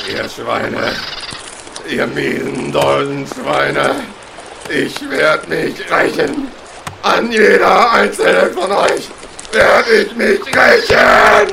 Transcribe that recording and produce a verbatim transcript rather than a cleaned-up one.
ihr Schweine, ihr miesen Doldenschweine. Ich werde mich rächen. An jeder einzelnen von euch werde ich mich rächen.